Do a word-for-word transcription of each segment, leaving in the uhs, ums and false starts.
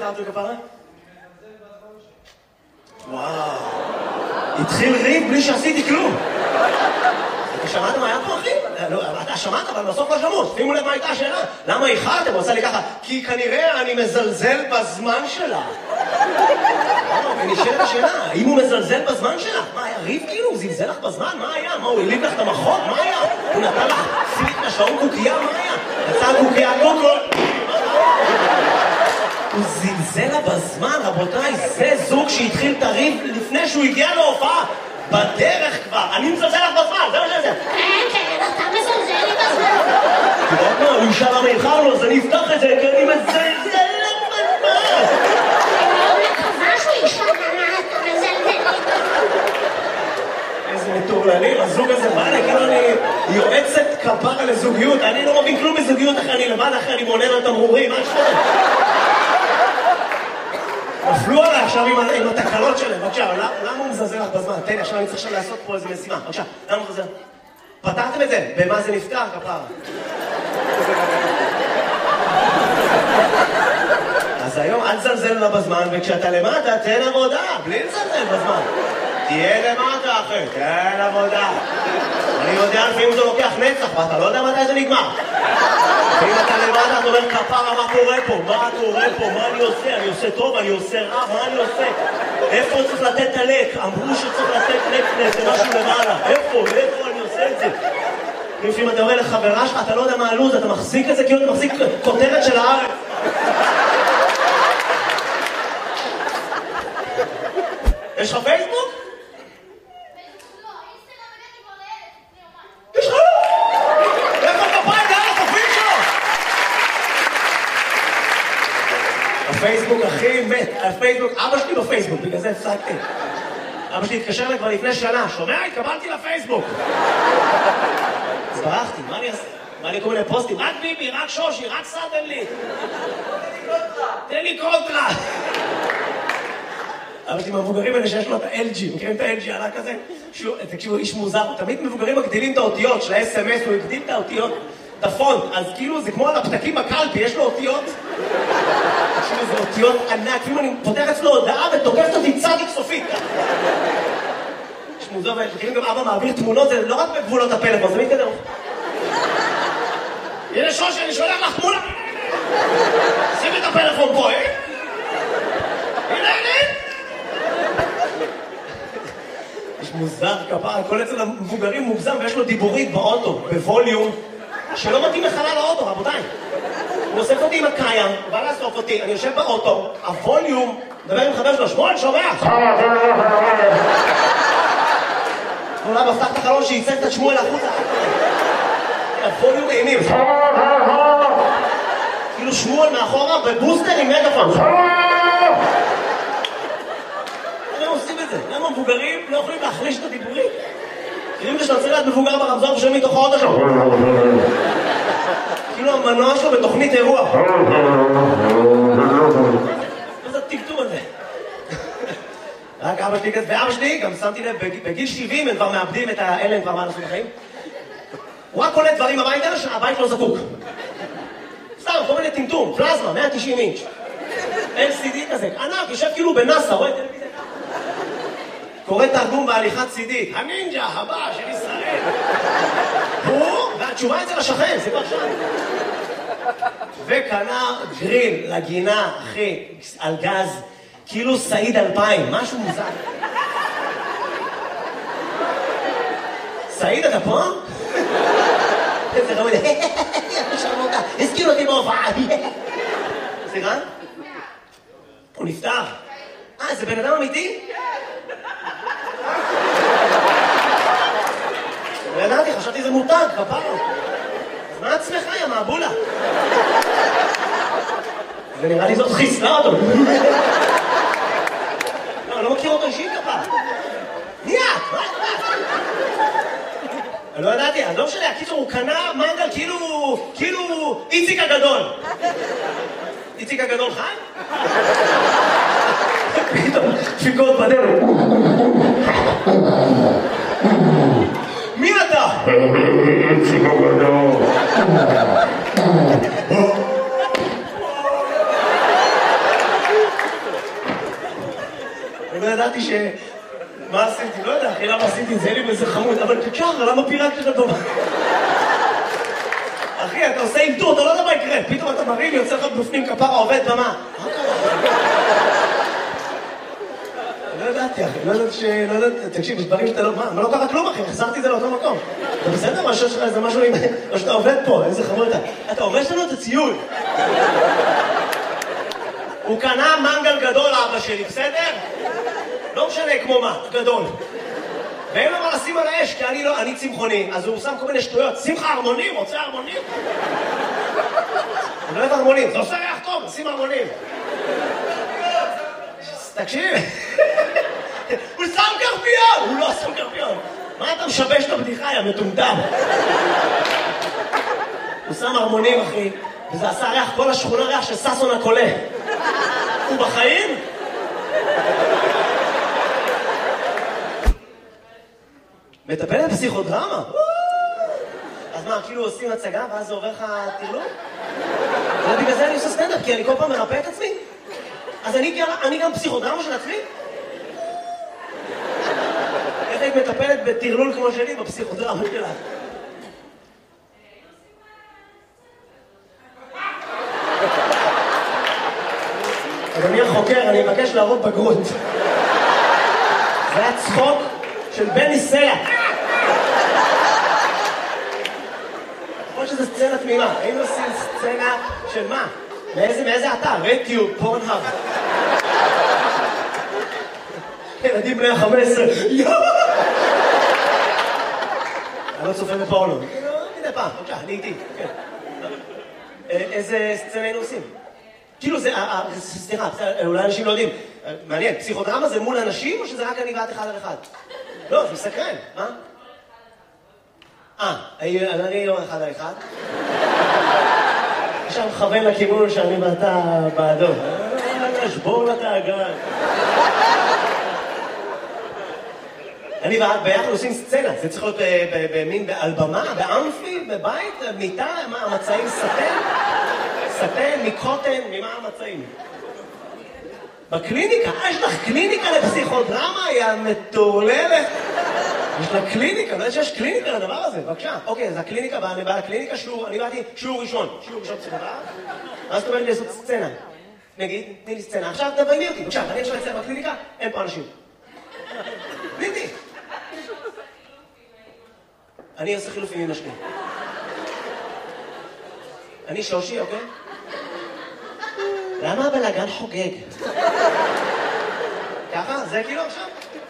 קראתי כפרה? וואו. התחיל ריב בלי שעשיתי כלום. אתה שמעת מה היה פה, אחי? אתה שמעת, אבל בסוף לא שמעו. שימו לב מה הייתה השאלה. למה איחרתם? הוא עושה לי ככה. כי כנראה אני מזלזל בזמן שלה. ונשאלת השאלה, האם הוא מזלזל בזמן שלה? מה, היה ריב כאילו? הוא זלזל לך בזמן? מה היה? מה, הוא הליב לך את המחות? מה היה? הוא נתן לך סיליק לשעון קוקייה? מה היה? יצא קוקייה קוקול? הוא זלזל לה בזמן, רבותיי, זה זוג שהתחיל את הריב לפני שהוא הגיע להופעה. בדרך כבר, אני מזלזל לך בזמן, זה מה שזה. כן, כן, אתה מזלזל לי בזמן. אתה יודעת מה, הוא ישאל למה איחרנו, אז אני אפתח את זה, כי אני מזלזל לך בזמן. אני מקווה שהוא ישאל למה אתה מזלזל לי בזמן. איזה מטורללים, הזוג הזה בא לי, כאילו אני יועצת כפרה לזוגיות, אני לא מבין כלום בזוגיות אחרי אני לבד, אחרי אני מונן על תמרורים, מה שקורה? נפלו עליי עכשיו עם התקלות שלהם, בבקשה, למה הוא מזלזל לך בזמן? תן לי, עכשיו אני צריך עכשיו לעשות פה איזה משימה, בבקשה, למה הוא מזלזל? פתרתם את זה, במה זה נפתר, כפרה? אז היום אל תזלזל לה בזמן, וכשאתה למטה, תן עבודה, בלי לזלזל בזמן. תהיה למטה, אחי, תן עבודה. אני יודע לפעמים זה לוקח נצח, ואתה לא יודע מתי זה נגמר. ואם אתה למטה, אתה אומר, כפרה, מה קורה פה? מה קורה פה? מה אני עושה? אני עושה טוב, אני עושה רע, מה אני עושה? איפה צריך לתת את הלק? אמרו שצריך לתת לק לזה משהו למעלה. איפה? איפה אני עושה את זה? לפעמים אתה אומר לחברה שלך, אתה לא יודע מה הלוז, אתה מחזיק את זה כאילו אתה מחזיק כותרת של הארץ. יש לך פייסבוק? יש לך? איפה כפיים דרך הפרופייל שלו? הפייסבוק הכי מת, הפייסבוק, אבא שלי בפייסבוק, בגלל זה הפסקתי. אבא שלי התקשר אליי כבר לפני שנה, שומע? התקבלתי לפייסבוק. אז ברחתי, מה אני אעשה? מה אני קורא מיני פוסטים? רק ביבי, רק שושי, רק סאדם לי. תן לי קונטרה. אבל עם המבוגרים האלה שיש לו את ה-אל ג'י, מכירים את ה-אל ג'י עלה כזה? תקשיבו, איש מוזר, תמיד מבוגרים מגדילים את האותיות של ה-אס אם אס, הוא הגדיל את האותיות, את הפונט, אז כאילו זה כמו על הפתקים בקלפי, יש לו אותיות, תקשיבו, זה אותיות ענק, כאילו אני פותח אצלו הודעה ותוקפת אותי צדיק סופית. איש מוזר, וכאילו גם אבא מעביר תמונות, זה לא רק בגבולות הפלאפון, זה מתקדם. הנה שושי, אני שולח לך תמונה. שים את הפלאפון פה, אה? הנה, הנה. יש מוזר כפרה, כל אצל המבוגרים מוגזם ויש לו דיבורית באוטו, בווליום, שלא מתאים לחלל האוטו, רבותיי. הוא אוסף אותי עם הקאיה, הוא בא לאסוף אותי, אני יושב באוטו, הווליום, מדבר עם חבר שלו, שמואל, שומע? אולי מפתח את החלון שייצג את שמואל החוצה. הווליום אימים. כאילו שמואל מאחורה בבוסטר עם מגפון. למה עושים את זה? למה מבוגרים לא יכולים להחליש את הדיבורים? כאילו שאתה צריך להיות מבוגר ברמזור ושם מתוך האוטו שלו. כאילו המנוע שלו בתוכנית אירוע. מה זה הטקטום הזה? רק אבא שלי כזה, ואבא שלי גם שמתי לב, בגיל שבעים הם כבר מאבדים את האלה, הם כבר מה לעשות בחיים. הוא רק קולט דברים הביתה, שהבית לא זקוק. סתם, כל מיני טמטום, פלזמה, מאה ותשעים אינץ'. אל סי די כזה, ענק, יושב כאילו בנאסא, רואה טלוויזיה. קורא תרגום בהליכת סידית, הנינג'ה הבא של ישראל. הוא, והתשובה אצל השכן, זה כבר שם. וקנה גריל לגינה, אחי, על גז, כאילו סעיד אלפיים, משהו מוזר. סעיד, אתה פה? איזה רמוד, שרמו אותה, הזכיר אותי בהופעה. סליחה? הוא נפטר. אה, זה בן אדם אמיתי? לא ידעתי, חשבתי זה מותג, כפרה. אז מה עצמך, יא מעבולה? ונראה לי זאת חיסלה אותו. לא, אני לא מכיר אותו אישית, כפרה. מי את? מה את? אני לא ידעתי, אז לא משנה, הקיצור, הוא קנה מנגל כאילו, כאילו איציק הגדול. איציק הגדול חי? פתאום, דפיקות בדרך. מי אתה? איציק הגדול. ידעתי ש... מה עשיתי? לא יודע, אחי, למה עשיתי את זה? לי באיזה חמוד, אבל תשחר, למה פירקת את הדומה? אחי, אתה עושה אינטור, אתה לא יודע מה יקרה. פתאום אתה מרים, יוצא לך בפנים כפרה, עובד במה. מה קרה? לא ידעתי, אחי, לא ידעתי ש... לא ידעתי, תקשיב, יש דברים שאתה לא... מה? מה לא קרה כלום, אחי? החזרתי את זה לאותו מקום. אתה בסדר? מה שיש לך איזה משהו עם... או שאתה עובד פה, איזה חמוד אתה. אתה הורס לנו את הציוד. הוא קנה מנגל גדול, אבא שלי, בסדר? לא משנה כמו מה, גדול. ואין לו מה לשים על האש, כי אני לא, אני צמחוני, אז הוא שם כל מיני שטויות. שמחה הרמונים, רוצה הרמונים? אני לא אוהב הרמונים, זה עושה ריח טוב, שים הרמונים. תקשיב, הוא שם קרפיון! הוא לא שם קרפיון. מה אתה משבש את הבדיחה, יא מטומטם? הוא שם הרמונים, אחי, וזה עשה ריח, כל השכונה ריח של ססון הקולה. הוא בחיים? מטפל בפסיכודרמה? אז מה, כאילו עושים הצגה ואז זה עובר לך תרלום? ובגלל זה אני עושה סטנדאפ, כי אני כל פעם מרפא את עצמי. אז אני גם פסיכודרמה של עצמי? איך היית מטפלת בתרלול כמו שלי בפסיכודרמה שלה? אדוני החוקר, אני מבקש להראות בגרות. זה היה צחוק של בני סלע. כמו שזה סצנה תמימה. היינו עושים סצנה של מה? מאיזה, מאיזה אתר? רטיוב, פורנהאב. ילדים בני ה-חמש עשרה. יואו! אני לא צופה בפורנו. מדי פעם, בבקשה, אני איתי. איזה סצנה היינו עושים? כאילו זה, סליחה, אולי אנשים לא יודעים. מעניין, פסיכודרמה זה מול אנשים או שזה רק אני ואת אחד על אחד? לא, זה מסקרן, מה? אה, אני לא אחד על אחד. עכשיו מכוון לכיוון שאני ואתה בעדו. שבור לתאגן. אני ואת ביחד עושים סצנה. זה צריך להיות במין, על במה, באמפי, בבית, מיטה, מה, המצעים סטן? סטן, מקוטן, ממה המצעים? בקליניקה, יש לך קליניקה לפסיכודרמה, היא המטורללת. יש לה קליניקה, לא יודע שיש קליניקה לדבר הזה, בבקשה. אוקיי, אז הקליניקה, אני בא לקליניקה, שיעור, אני באתי שיעור ראשון, שיעור ראשון פסיכודרמה. אז אתה אומר לי לעשות סצנה. נגיד, תני לי סצנה. עכשיו תביימי אותי, בבקשה, אני עכשיו אצלך בקליניקה, אין פה אנשים. תני לי. אני עושה חילופים עם משקיע. אני שושי, אוקיי? למה הבלגן חוגג? ככה? זה כאילו עכשיו?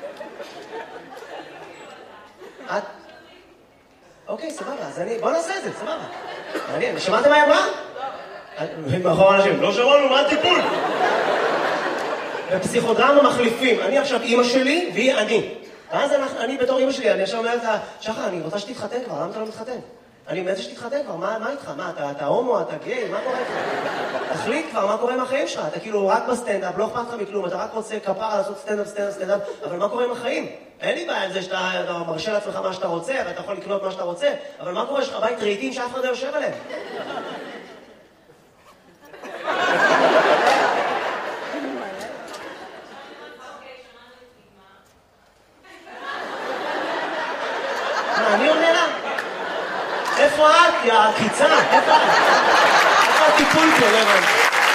את? אוקיי, סבבה, אז אני... בוא נעשה את זה, סבבה. מעניין, שמעתם מה היא אמרה? מאחור אנשים, לא שמענו, מה הטיפול? בפסיכודרמה מחליפים. אני עכשיו אימא שלי והיא אני. ואז אני בתור אימא שלי, אני עכשיו אומרת לה, שחר, אני רוצה שתתחתן כבר, למה אתה לא מתחתן? אני מנסה שתתחתן כבר, מה איתך? מה, אתה הומו, אתה גיי, מה קורה איתך? תחליט כבר, מה קורה עם החיים שלך? אתה כאילו רק בסטנדאפ, לא אכפת לך מכלום, אתה רק רוצה כפרה לעשות סטנדאפ, סטנדאפ, סטנדאפ, אבל מה קורה עם החיים? אין לי בעיה עם זה שאתה מרשה לעצמך מה שאתה רוצה, ואתה יכול לקנות מה שאתה רוצה, אבל מה קורה? יש לך בית רהיטים שאף אחד לא יושב עליהם? אני עונה לה? איפה את, יא קיצה? איפה את? איפה הטיפול פה, לא הבנתי?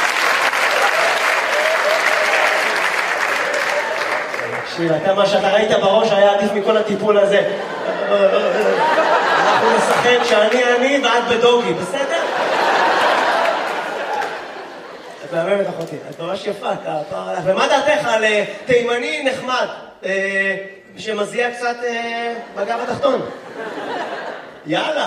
תקשיב, אתה מה שאתה ראית בראש היה עדיף מכל הטיפול הזה. אנחנו נשחק שאני אני ואת בדוגי, בסדר? את מהממת אחותי, את ממש יפה, אתה פער עליך. ומה דעתך על תימני נחמד, שמזיע קצת בגב התחתון? יאללה.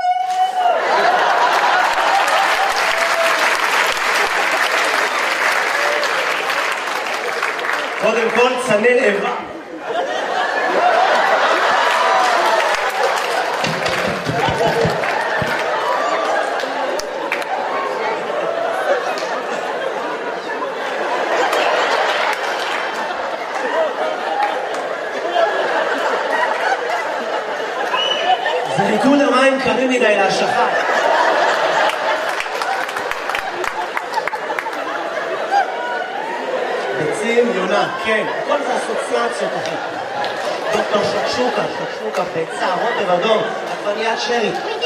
קודם כל צנן איבה. זה ריקוד המים קרים מדי להשכה. ביצים, יונה, כן, הכל זה אסוציאציות, אחי. דוקטור שקשוקה, שקשוקה, ביצה, רוטב אדום, עגבניית שרי.